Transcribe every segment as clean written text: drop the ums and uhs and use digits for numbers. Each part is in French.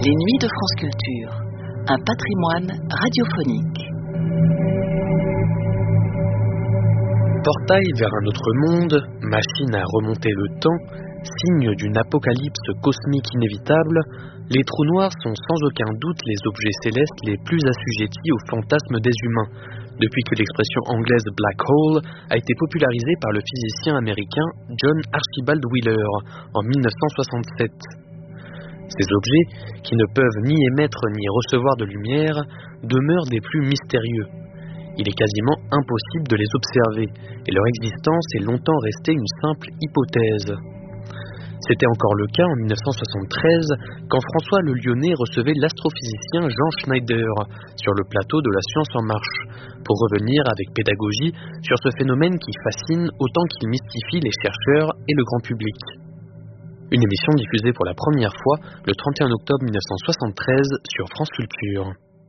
Les Nuits de France Culture, un patrimoine radiophonique. Portail vers un autre monde, machine à remonter le temps, signe d'une apocalypse cosmique inévitable, les trous noirs sont sans aucun doute les objets célestes les plus assujettis aux fantasmes des humains, depuis que l'expression anglaise black hole a été popularisée par le physicien américain John Archibald Wheeler en 1967. Ces objets, qui ne peuvent ni émettre ni recevoir de lumière, demeurent des plus mystérieux. Il est quasiment impossible de les observer, et leur existence est longtemps restée une simple hypothèse. C'était encore le cas en 1973, quand François Le Lyonnais recevait l'astrophysicien Jean Schneider sur le plateau de La Science en Marche, pour revenir avec pédagogie sur ce phénomène qui fascine autant qu'il mystifie les chercheurs et le grand public. Une émission diffusée pour la première fois le 31 octobre 1973 sur France Culture.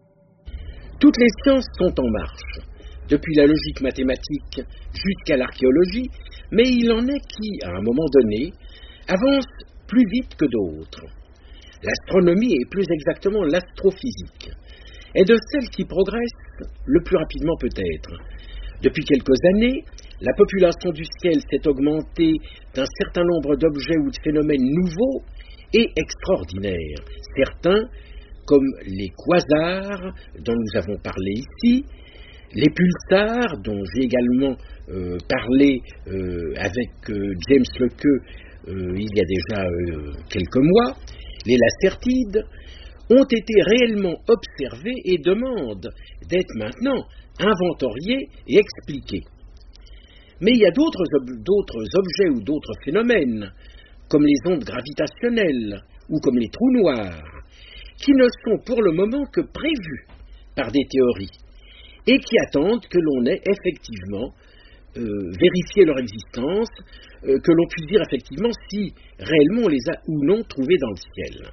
Toutes les sciences sont en marche, depuis la logique mathématique jusqu'à l'archéologie, mais il en est qui, à un moment donné, avancent plus vite que d'autres. L'astronomie, et plus exactement l'astrophysique, est de celles qui progressent le plus rapidement peut-être. Depuis quelques années, la population du ciel s'est augmentée d'un certain nombre d'objets ou de phénomènes nouveaux et extraordinaires. Certains, comme les quasars dont nous avons parlé ici, les pulsars dont j'ai également parlé avec James Lequeux il y a déjà quelques mois, les lacertides, ont été réellement observés et demandent d'être maintenant inventoriés et expliqués. Mais il y a d'autres objets ou d'autres phénomènes, comme les ondes gravitationnelles ou comme les trous noirs, qui ne sont pour le moment que prévus par des théories et qui attendent que l'on ait effectivement vérifié leur existence, que l'on puisse dire effectivement si réellement on les a ou non trouvés dans le ciel.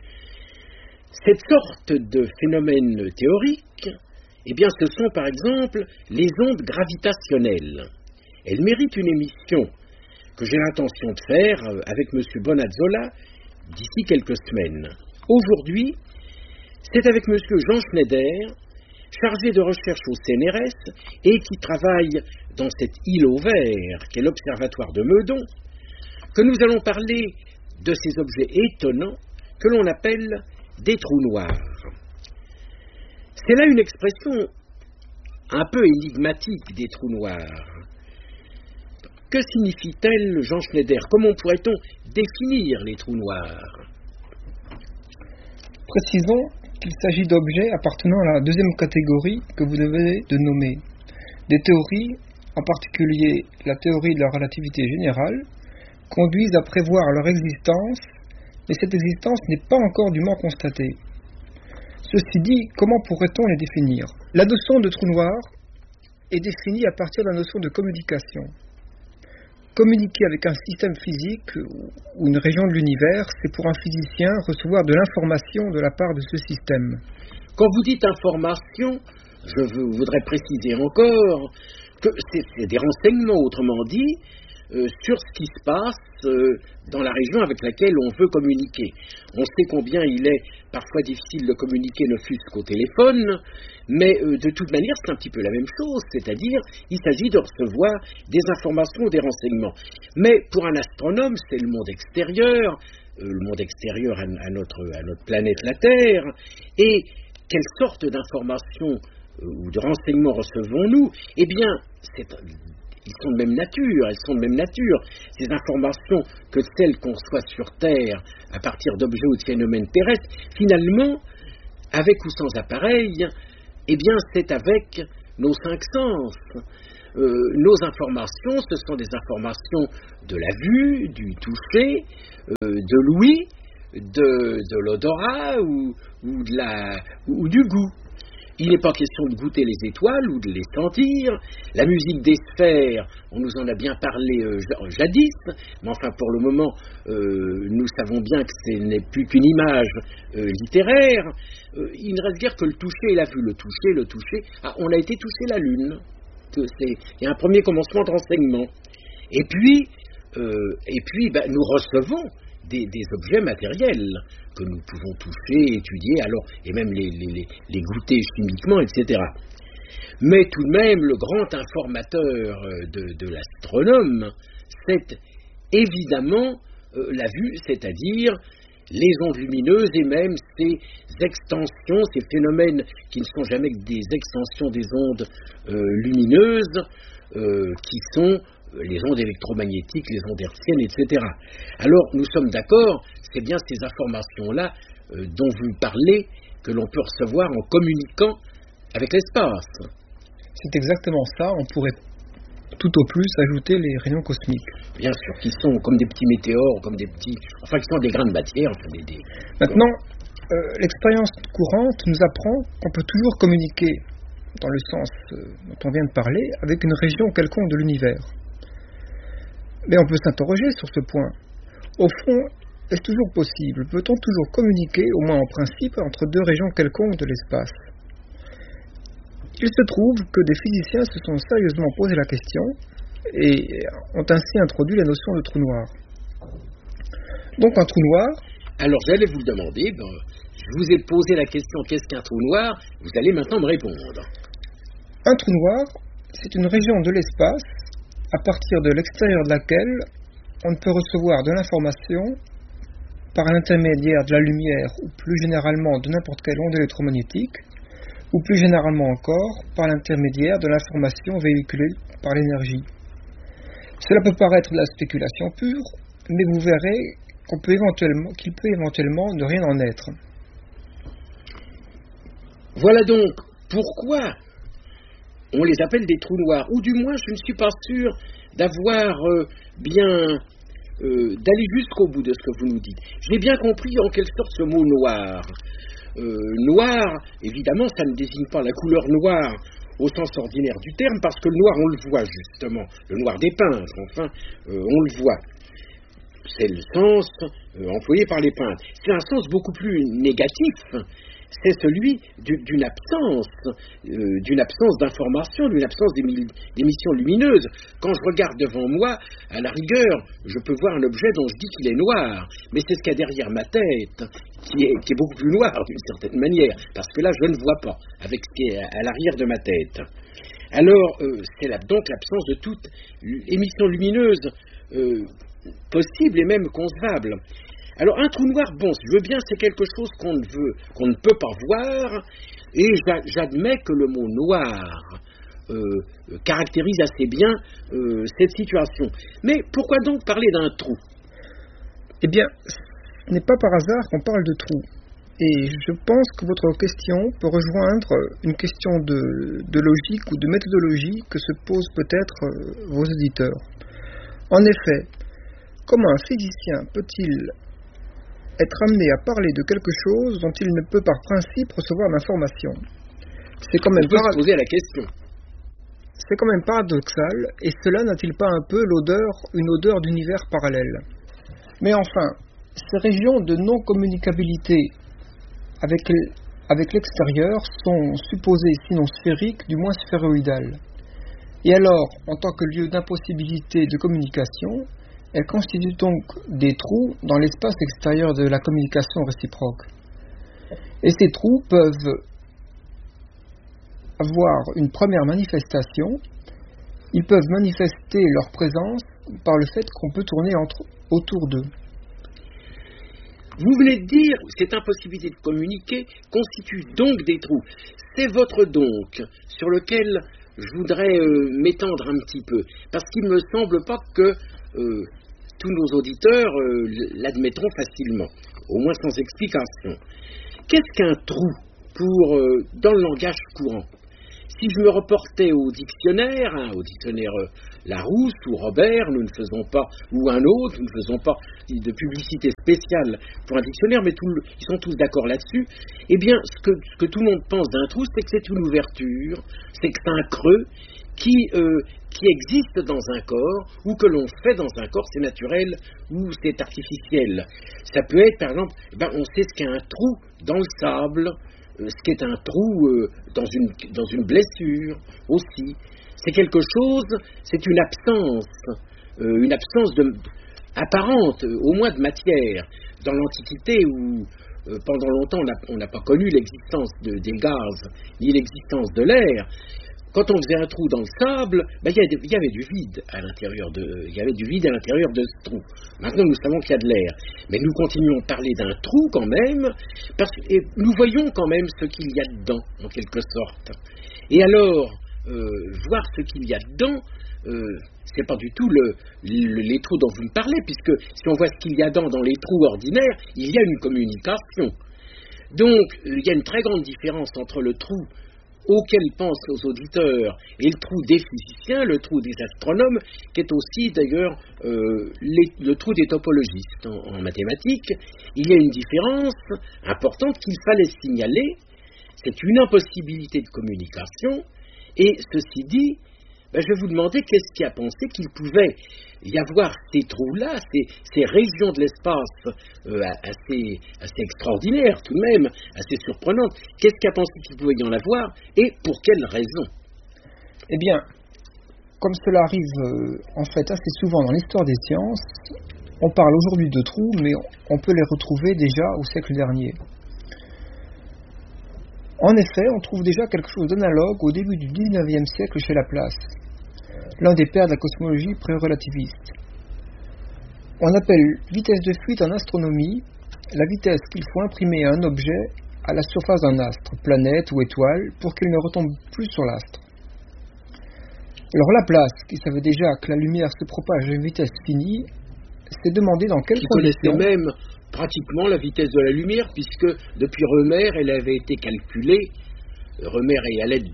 Cette sorte de phénomène théorique, eh bien, ce sont par exemple les ondes gravitationnelles. Elles méritent une émission que j'ai l'intention de faire avec M. Bonazzola d'ici quelques semaines. Aujourd'hui, c'est avec M. Jean Schneider, chargé de recherche au CNRS et qui travaille dans cette île au vert qu'est l'Observatoire de Meudon, que nous allons parler de ces objets étonnants que l'on appelle des trous noirs. C'est là une expression un peu énigmatique des trous noirs. Que signifie-t-elle, Jean Schneider? Comment pourrait-on définir les trous noirs? Précisons qu'il s'agit d'objets appartenant à la deuxième catégorie que vous devez de nommer. Des théories, en particulier la théorie de la relativité générale, conduisent à prévoir leur existence, mais cette existence n'est pas encore dûment constatée. Ceci dit, comment pourrait-on les définir? La notion de trou noir est définie à partir de la notion de communication. Communiquer avec un système physique ou une région de l'univers, c'est pour un physicien recevoir de l'information de la part de ce système. Quand vous dites information, je voudrais préciser encore que c'est des renseignements, autrement dit, sur ce qui se passe dans la région avec laquelle on veut communiquer. On sait combien il est parfois difficile de communiquer, ne fût-ce qu'au téléphone, mais de toute manière, c'est un petit peu la même chose, c'est-à-dire, il s'agit de recevoir des informations ou des renseignements. Mais pour un astronome, c'est le monde extérieur à notre planète, la Terre, et quelle sorte d'informations ou de renseignements recevons-nous? Eh bien, elles sont de même nature, ces informations que celles qu'on reçoit sur Terre à partir d'objets ou de phénomènes terrestres, finalement, avec ou sans appareil, eh bien c'est avec nos cinq sens. Nos informations, ce sont des informations de la vue, du toucher, de l'ouïe, de l'odorat ou du goût. Il n'est pas question de goûter les étoiles ou de les sentir. La musique des sphères, on nous en a bien parlé jadis, mais enfin pour le moment, nous savons bien que ce n'est plus qu'une image littéraire. Il ne reste guère que le toucher et la vue. Le toucher. Ah, on a été toucher la Lune. Il y a un premier commencement de renseignement. Et puis nous recevons des objets matériels que nous pouvons toucher, étudier, et même les goûter chimiquement, etc. Mais tout de même, le grand informateur de l'astronome, c'est évidemment la vue, c'est-à-dire les ondes lumineuses et même ces extensions, ces phénomènes qui ne sont jamais que des extensions des ondes lumineuses, qui sont les ondes électromagnétiques, les ondes hertziennes, etc. Alors, nous sommes d'accord, c'est bien ces informations-là dont vous parlez que l'on peut recevoir en communiquant avec l'espace. C'est exactement ça, on pourrait tout au plus ajouter les rayons cosmiques. Bien sûr, qui sont comme des petits météores, qui sont des grains de matière. Maintenant, l'expérience courante nous apprend qu'on peut toujours communiquer, dans le sens dont on vient de parler, avec une région quelconque de l'univers. Mais on peut s'interroger sur ce point. Au fond, est-ce toujours possible? Peut-on toujours communiquer, au moins en principe, entre deux régions quelconques de l'espace? Il se trouve que des physiciens se sont sérieusement posé la question et ont ainsi introduit la notion de trou noir. Donc un trou noir... Alors j'allais vous le demander, je vous ai posé la question qu'est-ce qu'un trou noir, vous allez maintenant me répondre. Un trou noir, c'est une région de l'espace à partir de l'extérieur de laquelle on ne peut recevoir de l'information par l'intermédiaire de la lumière ou plus généralement de n'importe quelle onde électromagnétique, ou plus généralement encore par l'intermédiaire de l'information véhiculée par l'énergie. Cela peut paraître de la spéculation pure, mais vous verrez qu'il peut éventuellement ne rien en être. Voilà donc pourquoi on les appelle des trous noirs, ou du moins je ne suis pas sûr d'avoir d'aller jusqu'au bout de ce que vous nous dites. J'ai bien compris en quelle sorte ce mot noir. Noir, évidemment, ça ne désigne pas la couleur noire au sens ordinaire du terme, parce que le noir, on le voit justement, le noir des peintres, enfin, on le voit. C'est le sens employé par les peintres. C'est un sens beaucoup plus négatif, c'est celui d'une absence d'information, d'une absence d'émissions lumineuses. Quand je regarde devant moi, à la rigueur, je peux voir un objet dont je dis qu'il est noir, mais c'est ce qu'il y a derrière ma tête, qui est beaucoup plus noir d'une certaine manière, parce que là, je ne vois pas, avec ce qui est à l'arrière de ma tête. Alors, c'est donc l'absence de toute émission lumineuse possible et même concevable. Alors, un trou noir, bon, je veux bien, c'est quelque chose qu'on ne peut pas voir, et j'admets que le mot noir caractérise assez bien cette situation. Mais pourquoi donc parler d'un trou? Eh bien, ce n'est pas par hasard qu'on parle de trou. Et je pense que votre question peut rejoindre une question de logique ou de méthodologie que se posent peut-être vos auditeurs. En effet, comment un physicien peut-il être amené à parler de quelque chose dont il ne peut par principe recevoir l'information? C'est quand même poser la question. C'est quand même paradoxal, et cela n'a-t-il pas un peu une odeur d'univers parallèle? Mais enfin, ces régions de non-communicabilité avec l'extérieur sont supposées, sinon sphériques, du moins sphéroïdales. Et alors, en tant que lieu d'impossibilité de communication, elles constituent donc des trous dans l'espace extérieur de la communication réciproque. Et ces trous peuvent avoir une première manifestation. Ils peuvent manifester leur présence par le fait qu'on peut tourner autour d'eux. Vous venez de dire, cette impossibilité de communiquer constitue donc des trous. C'est votre donc sur lequel je voudrais m'étendre un petit peu, parce qu'il ne me semble pas que tous nos auditeurs l'admettront facilement, au moins sans explication. Qu'est-ce qu'un trou dans le langage courant? Si je me reportais au dictionnaire Larousse ou Robert, nous ne faisons pas, ou un autre, nous ne faisons pas de publicité spéciale pour un dictionnaire, mais ils sont tous d'accord là-dessus. Eh bien, ce que tout le monde pense d'un trou, c'est que c'est une ouverture, c'est que c'est un creux qui existe dans un corps, ou que l'on fait dans un corps, c'est naturel ou c'est artificiel. Ça peut être, par exemple, on sait ce qu'est un trou dans le sable, ce qu'est un trou dans une blessure aussi. C'est quelque chose, c'est une absence apparente, au moins de matière. Dans l'Antiquité, où pendant longtemps on n'a pas connu l'existence des gaz, ni l'existence de l'air, quand on faisait un trou dans le sable, il y avait du vide à l'intérieur de ce trou. Maintenant, nous savons qu'il y a de l'air. Mais nous continuons de parler d'un trou quand même, et nous voyons quand même ce qu'il y a dedans, en quelque sorte. Et alors, voir ce qu'il y a dedans, c'est pas du tout les trous dont vous me parlez, puisque si on voit ce qu'il y a dans les trous ordinaires, il y a une communication. Donc, il y a une très grande différence entre le trou auquel pensent nos auditeurs et le trou des physiciens, le trou des astronomes, qui est aussi d'ailleurs le trou des topologistes en mathématiques. Il y a une différence importante qu'il fallait signaler. C'est une impossibilité de communication. Et ceci dit, je vais vous demander qu'est-ce qui a pensé qu'il pouvait y avoir ces trous-là, ces régions de l'espace assez extraordinaires tout de même, assez surprenantes. Qu'est-ce qui a pensé qu'il pouvait y en avoir et pour quelles raisons? Eh bien, comme cela arrive en fait assez souvent dans l'histoire des sciences, on parle aujourd'hui de trous, mais on peut les retrouver déjà au siècle dernier. En effet, on trouve déjà quelque chose d'analogue au début du XIXe siècle chez Laplace, l'un des pères de la cosmologie pré-relativiste. On appelle vitesse de fuite en astronomie la vitesse qu'il faut imprimer à un objet à la surface d'un astre, planète ou étoile, pour qu'il ne retombe plus sur l'astre. Alors Laplace, qui savait déjà que la lumière se propage à une vitesse finie, s'est demandé dans quelles conditions... connaissait même pratiquement la vitesse de la lumière, puisque depuis Rømer, elle avait été calculée. Rømer est à l'aide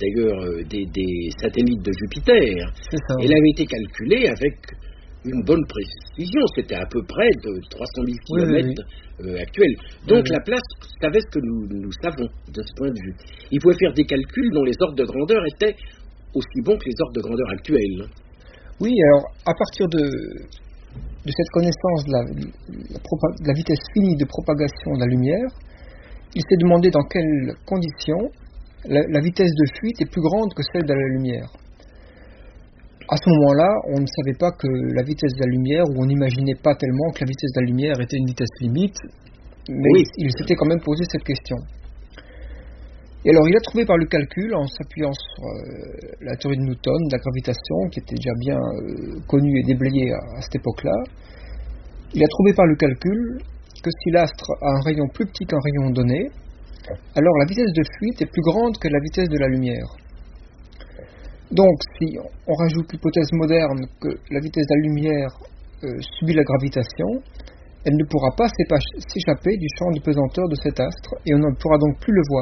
des satellites de Jupiter. Elle avait été calculée avec une bonne précision. C'était à peu près de 300 000 km actuels. Donc Laplace savait ce que nous savons de ce point de vue. Il pouvait faire des calculs dont les ordres de grandeur étaient aussi bons que les ordres de grandeur actuels. Oui, alors à partir de cette connaissance de la vitesse finie de propagation de la lumière, il s'est demandé dans quelles conditions la vitesse de fuite est plus grande que celle de la lumière. À ce moment-là, on ne savait pas que la vitesse de la lumière, ou on n'imaginait pas tellement que la vitesse de la lumière était une vitesse limite, mais il s'était quand même posé cette question. Et alors il a trouvé par le calcul, en s'appuyant sur la théorie de Newton, de la gravitation, qui était déjà bien connue et déblayée à cette époque-là, il a trouvé par le calcul que si l'astre a un rayon plus petit qu'un rayon donné, alors la vitesse de fuite est plus grande que la vitesse de la lumière. Donc si on rajoute l'hypothèse moderne que la vitesse de la lumière subit la gravitation, elle ne pourra pas s'échapper du champ de pesanteur de cet astre, et on ne pourra donc plus le voir.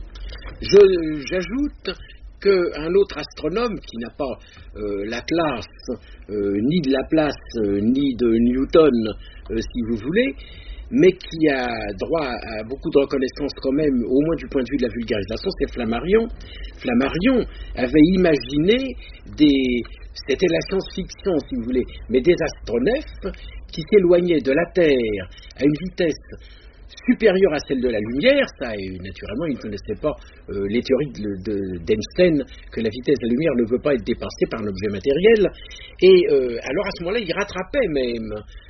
J'ajoute qu'un autre astronome qui n'a pas la classe ni de Laplace ni de Newton, si vous voulez, mais qui a droit à beaucoup de reconnaissance quand même, au moins du point de vue de la vulgarisation, c'est Flammarion. Flammarion avait imaginé c'était la science-fiction si vous voulez, mais des astronefs qui s'éloignaient de la Terre à une vitesse supérieure à celle de la lumière. Ça, et naturellement, il ne connaissait pas les théories d'Einstein, que la vitesse de la lumière ne veut pas être dépassée par un objet matériel. Et alors, à ce moment-là, il rattrapait même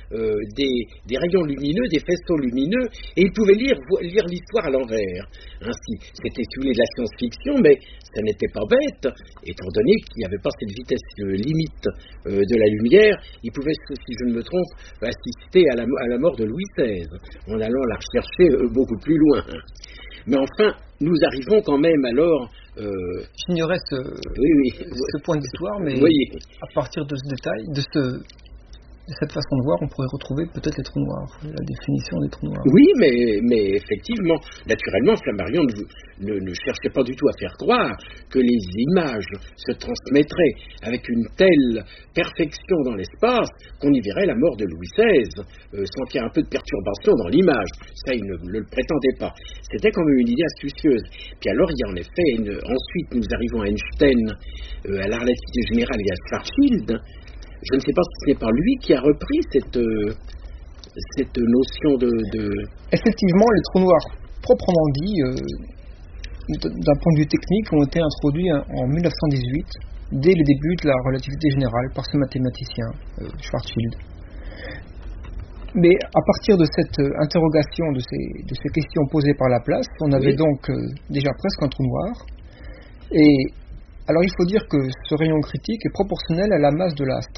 des rayons lumineux, des faisceaux lumineux, et il pouvait lire l'histoire à l'envers. Ainsi, c'était si vous voulez de la science-fiction, mais ça n'était pas bête, étant donné qu'il n'y avait pas cette vitesse limite de la lumière. Il pouvait, si je ne me trompe, assister à la mort de Louis XVI, en allant la rechercher beaucoup plus loin. Mais enfin, nous arrivons quand même alors... J'ignorais ce point d'histoire, mais à partir de ce détail, de cette façon de voir, on pourrait retrouver peut-être les trous noirs, la définition des trous noirs. Oui, mais effectivement, naturellement, Flammarion ne cherchait pas du tout à faire croire que les images se transmettraient avec une telle perfection dans l'espace qu'on y verrait la mort de Louis XVI, sans qu'il y ait un peu de perturbation dans l'image. Ça, il ne le prétendait pas. C'était quand même une idée astucieuse. Puis alors, il y a en effet, ensuite, nous arrivons à Einstein, à la relativité générale et à Schwarzschild. Je ne sais pas si ce n'est pas lui qui a repris cette notion de... Effectivement, les trous noirs, proprement dit, d'un point de vue technique, ont été introduits en 1918, dès le début de la relativité générale, par ce mathématicien, Schwarzschild. Mais à partir de cette interrogation, de ces questions posées par Laplace, on avait donc déjà presque un trou noir. Et alors il faut dire que ce rayon critique est proportionnel à la masse de l'astre.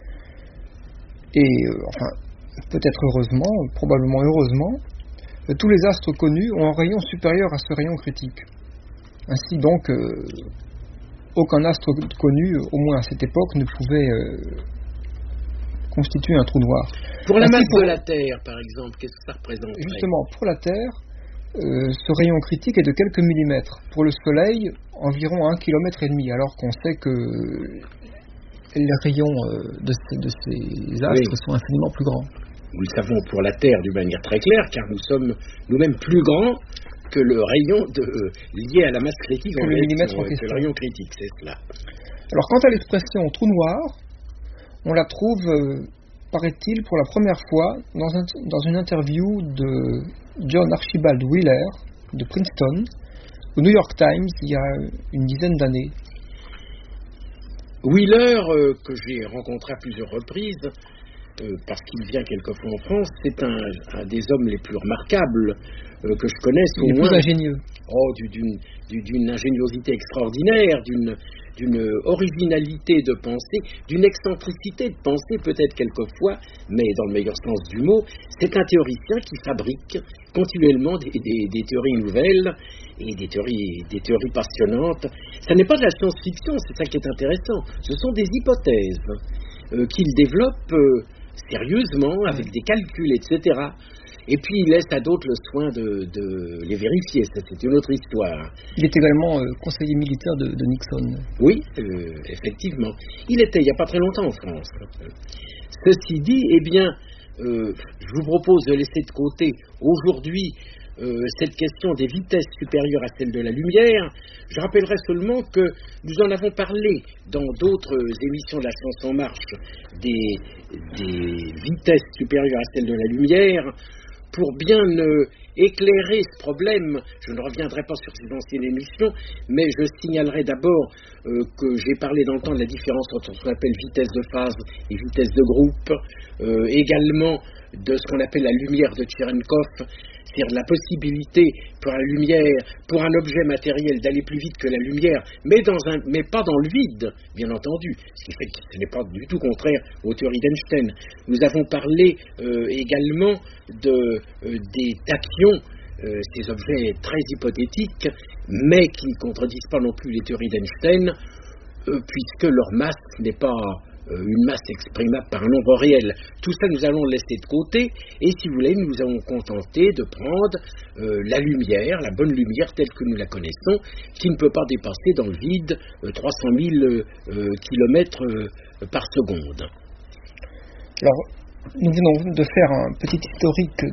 Et peut-être heureusement, probablement heureusement, tous les astres connus ont un rayon supérieur à ce rayon critique. Ainsi donc, aucun astre connu, au moins à cette époque, ne pouvait constituer un trou noir. Pour la masse de la Terre, par exemple, qu'est-ce que ça représente? Justement, pour la Terre, ce rayon critique est de quelques millimètres. Pour le Soleil, environ 1,5 km, alors qu'on sait que les rayons de ces astres sont infiniment plus grands. Nous le savons pour la Terre d'une manière très claire, car nous sommes nous-mêmes plus grands que le rayon lié à la masse critique, que le millimètre en question. Que le rayon critique, c'est cela. Alors quant à l'expression trou noir, on la trouve, paraît-il, pour la première fois dans une interview de John Archibald Wheeler de Princeton au New York Times il y a une dizaine d'années. Wheeler, que j'ai rencontré à plusieurs reprises, parce qu'il vient quelquefois en France, c'est un des hommes les plus remarquables que je connaisse. Il est plus ingénieux. D'une ingéniosité extraordinaire, d'une originalité de pensée, d'une excentricité de pensée peut-être quelquefois, mais dans le meilleur sens du mot. C'est un théoricien qui fabrique continuellement des théories nouvelles et des théories passionnantes. Ça n'est pas de la science-fiction, c'est ça qui est intéressant. Ce sont des hypothèses qu'il développe sérieusement, avec des calculs, etc. Et puis il laisse à d'autres le soin de les vérifier. C'est une autre histoire. Il est également conseiller militaire de Nixon. Oui, effectivement. Il était il n'y a pas très longtemps en France. Ceci dit, eh bien, je vous propose de laisser de côté aujourd'hui cette question des vitesses supérieures à celles de la lumière. Je rappellerai seulement que nous en avons parlé dans d'autres émissions de La Science en Marche, des vitesses supérieures à celles de la lumière. Pour bien éclairer ce problème, je ne reviendrai pas sur ces anciennes émissions, mais je signalerai d'abord que j'ai parlé dans le temps de la différence entre ce qu'on appelle vitesse de phase et vitesse de groupe, également de ce qu'on appelle la lumière de Cherenkov, c'est-à-dire la possibilité pour la lumière, pour un objet matériel d'aller plus vite que la lumière, mais pas dans le vide, bien entendu, ce qui fait que ce n'est pas du tout contraire aux théories d'Einstein. Nous avons parlé également des tachyons, ces objets très hypothétiques, mais qui ne contredisent pas non plus les théories d'Einstein, puisque leur masse n'est pas une masse exprimable par un nombre réel. Tout ça, nous allons le laisser de côté, et si vous voulez, nous nous allons contenter de prendre la lumière, la bonne lumière telle que nous la connaissons, qui ne peut pas dépasser dans le vide 300 000 km par seconde. Alors, nous venons de faire un petit historique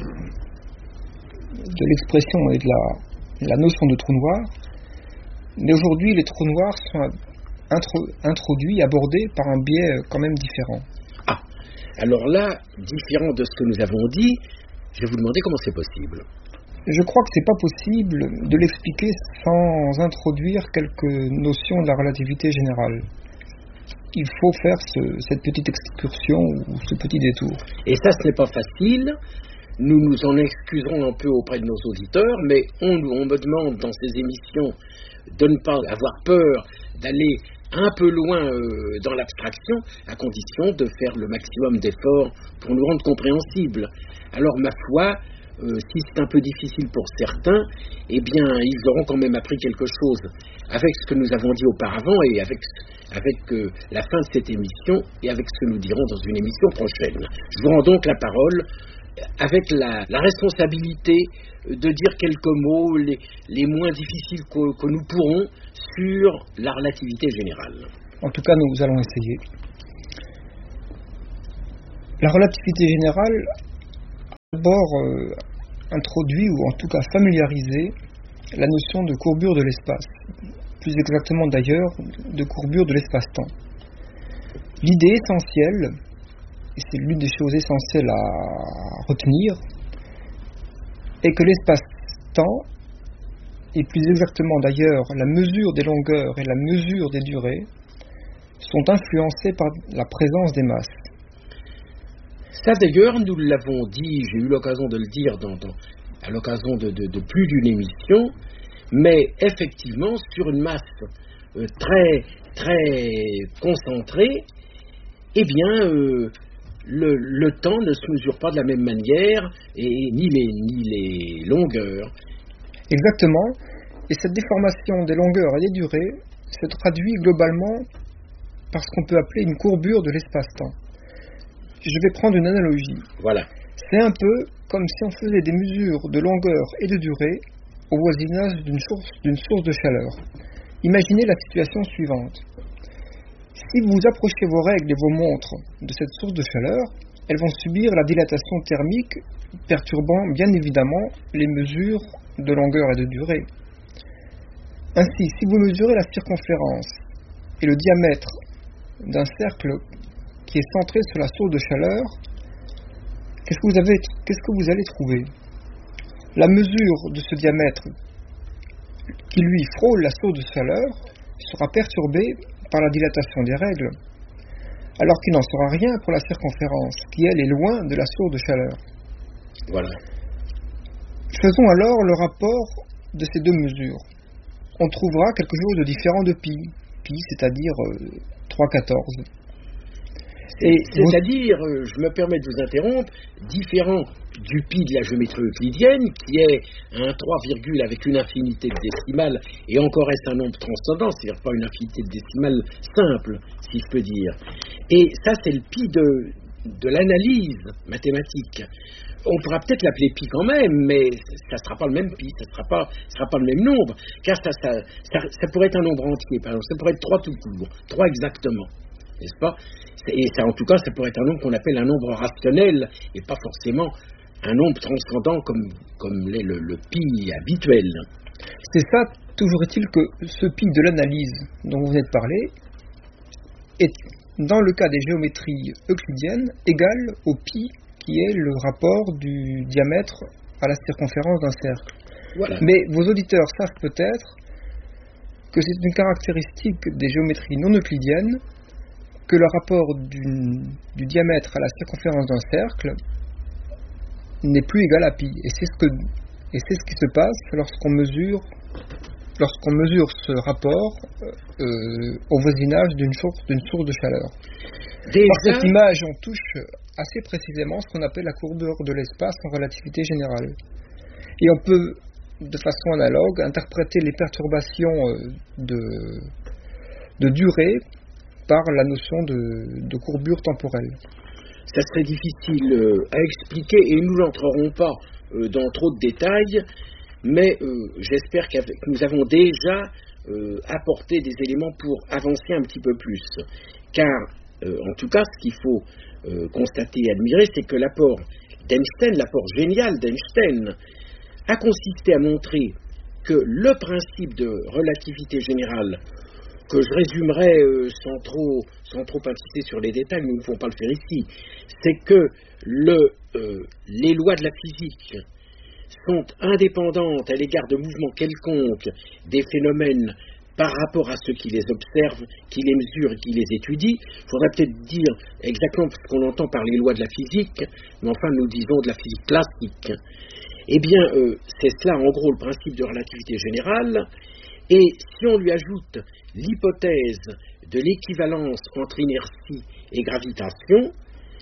de l'expression et de la notion de trou noir, mais aujourd'hui, les trous noirs sont introduit, abordé par un biais quand même différent. Ah, alors là, différent de ce que nous avons dit, je vais vous demander comment c'est possible. Je crois que c'est pas possible de l'expliquer sans introduire quelques notions de la relativité générale. Il faut faire cette petite excursion ou ce petit détour. Et ça, ce n'est pas facile. Nous nous en excuserons un peu auprès de nos auditeurs, mais on me demande dans ces émissions de ne pas avoir peur d'aller un peu loin dans l'abstraction, à condition de faire le maximum d'efforts pour nous rendre compréhensibles. Alors, ma foi, si c'est un peu difficile pour certains, eh bien, ils auront quand même appris quelque chose avec ce que nous avons dit auparavant et avec la fin de cette émission et avec ce que nous dirons dans une émission prochaine. Je vous rends donc la parole avec la responsabilité de dire quelques mots les moins difficiles que nous pourrons sur la relativité générale. En tout cas, nous allons essayer. La relativité générale a d'abord introduit, ou en tout cas familiarisé, la notion de courbure de l'espace, plus exactement d'ailleurs de courbure de l'espace-temps. L'idée essentielle, et c'est l'une des choses essentielles à retenir, est que l'espace-temps, et plus exactement d'ailleurs la mesure des longueurs et la mesure des durées, sont influencés par la présence des masses. Ça d'ailleurs, nous l'avons dit, j'ai eu l'occasion de le dire à l'occasion de plus d'une émission, mais effectivement, sur une masse très, très concentrée, eh bien, le temps ne se mesure pas de la même manière, et ni les longueurs. Exactement, et cette déformation des longueurs et des durées se traduit globalement par ce qu'on peut appeler une courbure de l'espace-temps. Je vais prendre une analogie. Voilà. C'est un peu comme si on faisait des mesures de longueur et de durée au voisinage d'une source de chaleur. Imaginez la situation suivante. Si vous approchez vos règles et vos montres de cette source de chaleur, elles vont subir la dilatation thermique, perturbant bien évidemment les mesures de longueur et de durée. Ainsi, si vous mesurez la circonférence et le diamètre d'un cercle qui est centré sur la source de chaleur, qu'est-ce que vous allez trouver? La mesure de ce diamètre qui lui frôle la source de chaleur sera perturbée par la dilatation des règles, alors qu'il n'en sera rien pour la circonférence, qui elle est loin de la source de chaleur. Voilà. Faisons alors le rapport de ces deux mesures. On trouvera quelque chose de différent de pi, c'est-à-dire 3,14. C'est-à-dire, je me permets de vous interrompre, différent du pi de la géométrie euclidienne, qui est un 3, avec une infinité de décimales, et encore est-ce un nombre transcendant, c'est-à-dire pas une infinité de décimales simple, si je peux dire. Et ça, c'est le pi de l'analyse mathématique. On pourra peut-être l'appeler pi quand même, mais ça ne sera pas le même pi, ça ne sera pas le même nombre, car ça pourrait être un nombre entier, par exemple, ça pourrait être 3 tout court, 3 exactement, n'est-ce pas? Et ça, en tout cas, ça pourrait être un nombre qu'on appelle un nombre rationnel, et pas forcément un nombre transcendant comme l'est le pi habituel. C'est ça, toujours est-il que ce pi de l'analyse dont vous venez de parler est, dans le cas des géométries euclidiennes, égal au pi qui est le rapport du diamètre à la circonférence d'un cercle. Voilà. Mais vos auditeurs savent peut-être que c'est une caractéristique des géométries non euclidiennes que le rapport du diamètre à la circonférence d'un cercle n'est plus égal à pi. Et c'est ce qui se passe lorsqu'on mesure ce rapport au voisinage d'une source de chaleur. Par cette image, on touche assez précisément ce qu'on appelle la courbure de l'espace en relativité générale. Et on peut, de façon analogue, interpréter les perturbations de durée par la notion de courbure temporelle. Ça serait difficile à expliquer et nous n'entrerons pas dans trop de détails, mais j'espère que nous avons déjà apporté des éléments pour avancer un petit peu plus. Car, en tout cas, ce qu'il faut constater et admirer, c'est que l'apport d'Einstein, l'apport génial d'Einstein, a consisté à montrer que le principe de relativité générale, que je résumerai sans trop insister sur les détails, nous ne pouvons pas le faire ici, c'est que les lois de la physique sont indépendantes à l'égard de mouvements quelconques des phénomènes par rapport à ceux qui les observent, qui les mesurent, qui les étudient. Il faudrait peut-être dire exactement ce qu'on entend par les lois de la physique, mais enfin nous disons de la physique classique. Eh bien, c'est cela en gros le principe de relativité générale, et si on lui ajoute l'hypothèse de l'équivalence entre inertie et gravitation,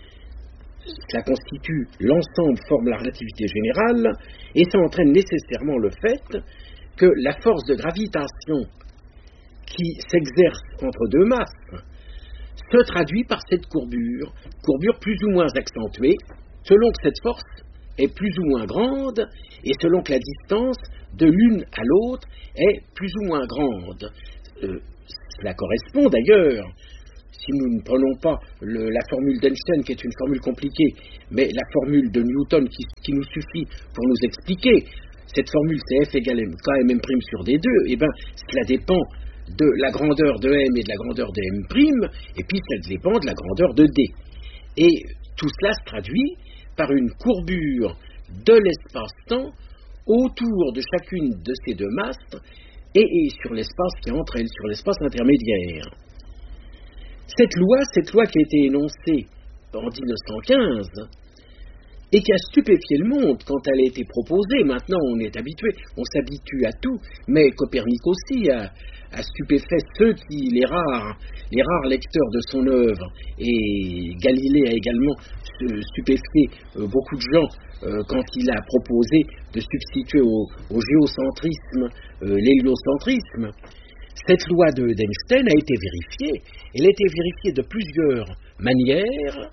cela constitue l'ensemble, forme la relativité générale, et ça entraîne nécessairement le fait que la force de gravitation qui s'exerce entre deux masses se traduit par cette courbure plus ou moins accentuée, selon que cette force est plus ou moins grande, et selon que la distance de l'une à l'autre est plus ou moins grande. Cela correspond d'ailleurs, si nous ne prenons pas la formule d'Einstein, qui est une formule compliquée, mais la formule de Newton qui nous suffit pour nous expliquer, cette formule c'est F égale km' sur D2, et bien cela dépend de la grandeur de M et de la grandeur de M', et puis cela dépend de la grandeur de D. Et tout cela se traduit par une courbure de l'espace-temps autour de chacune de ces deux masses et sur l'espace qui est entre elles, sur l'espace intermédiaire. Cette loi qui a été énoncée en 1915 et qui a stupéfié le monde quand elle a été proposée. Maintenant, on est habitué, on s'habitue à tout, mais Copernic aussi a stupéfait les rares lecteurs de son œuvre, et Galilée a également stupéfié beaucoup de gens quand il a proposé de substituer au géocentrisme l'héliocentrisme. Cette loi d'Einstein a été vérifiée. Elle a été vérifiée de plusieurs manières.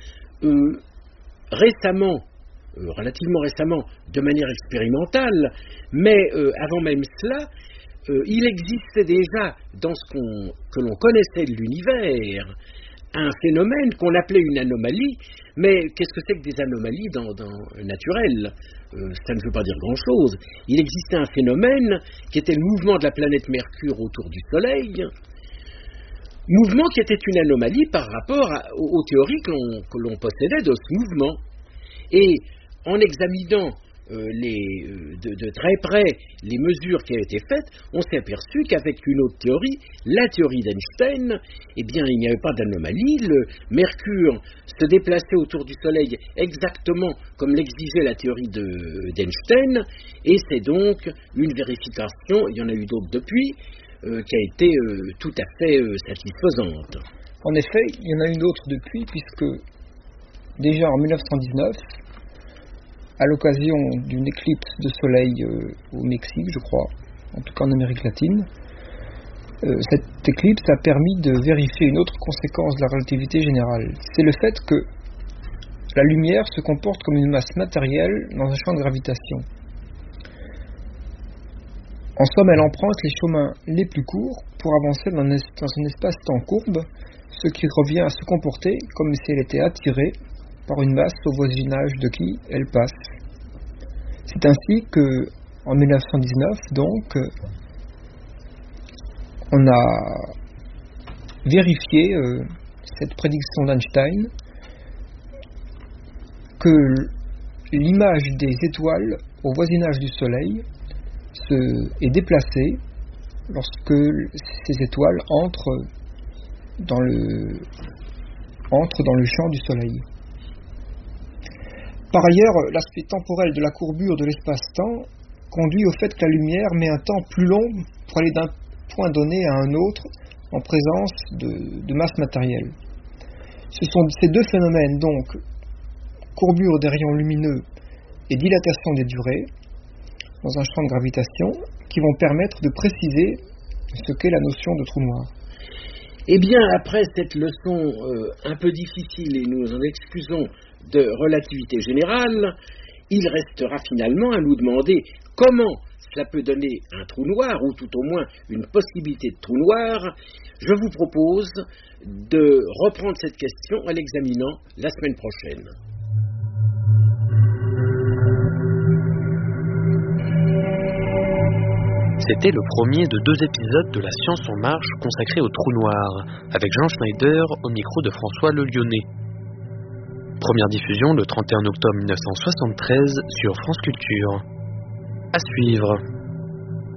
Relativement récemment, de manière expérimentale, mais avant même cela, il existait déjà dans ce que l'on connaissait de l'univers un phénomène qu'on appelait une anomalie. Mais qu'est-ce que c'est que des anomalies dans naturelles? Ça ne veut pas dire grand-chose. Il existait un phénomène qui était le mouvement de la planète Mercure autour du Soleil, mouvement qui était une anomalie par rapport aux théories que l'on possédait de ce mouvement. Et en examinant de très près les mesures qui avaient été faites, on s'est aperçu qu'avec une autre théorie, la théorie d'Einstein, eh bien, il n'y avait pas d'anomalie. Le Mercure se déplaçait autour du Soleil exactement comme l'exigeait la théorie d'Einstein, et c'est donc une vérification, il y en a eu d'autres depuis, qui a été tout à fait satisfaisante. En effet, il y en a une autre depuis, puisque déjà en 1919, à l'occasion d'une éclipse de soleil au Mexique, je crois, en tout cas en Amérique latine, cette éclipse a permis de vérifier une autre conséquence de la relativité générale. C'est le fait que la lumière se comporte comme une masse matérielle dans un champ de gravitation. En somme, elle emprunte les chemins les plus courts pour avancer dans un espace-temps courbe, ce qui revient à se comporter comme si elle était attirée par une masse au voisinage de qui elle passe. C'est ainsi que, en 1919, donc, on a vérifié cette prédiction d'Einstein, que l'image des étoiles au voisinage du Soleil est déplacée lorsque ces étoiles entrent dans le champ du Soleil. Par ailleurs, l'aspect temporel de la courbure de l'espace-temps conduit au fait que la lumière met un temps plus long pour aller d'un point donné à un autre en présence de masse matérielle. Ce sont ces deux phénomènes, donc, courbure des rayons lumineux et dilatation des durées, dans un champ de gravitation, qui vont permettre de préciser ce qu'est la notion de trou noir. Eh bien, après cette leçon un peu difficile, et nous en excusons, de relativité générale, il restera finalement à nous demander comment cela peut donner un trou noir, ou tout au moins une possibilité de trou noir. Je vous propose de reprendre cette question en l'examinant la semaine prochaine. C'était le premier de 2 épisodes de La Science en marche consacré au trou noir, avec Jean Schneider au micro de François Le Lyonnais. Première diffusion le 31 octobre 1973 sur France Culture. À suivre.